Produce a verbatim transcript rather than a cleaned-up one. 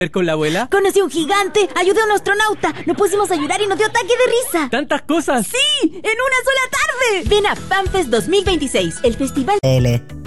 con la abuela? Conocí a un gigante, ayudé a un astronauta, lo pusimos a llorar y nos dio ataque de risa. ¡Tantas cosas! ¡Sí! ¡En una sola tarde! Ven a FanFest dos mil veintiséis, el festival L